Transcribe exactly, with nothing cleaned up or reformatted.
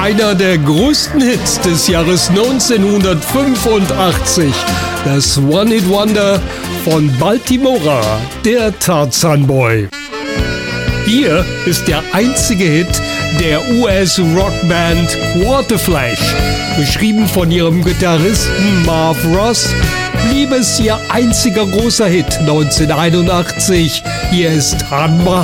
einer der größten Hits des Jahres neunzehnhundertfünfundachtzig. Das One-Hit-Wonder von Baltimora, der Tarzan Boy. Hier ist der einzige Hit der U S-Rockband Waterflash. Beschrieben von ihrem Gitarristen Marv Ross, blieb es ihr einziger großer Hit neunzehnhunderteinundachtzig. Hier ist Hanma